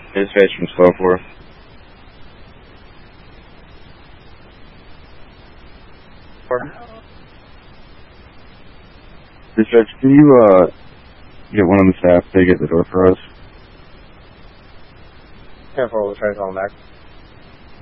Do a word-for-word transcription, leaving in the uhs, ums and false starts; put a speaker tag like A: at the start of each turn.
A: Dispatch from twelve four. Dispatch, can you, uh, get one of the staff to get the door for us?
B: ten four, we'll try to call him back.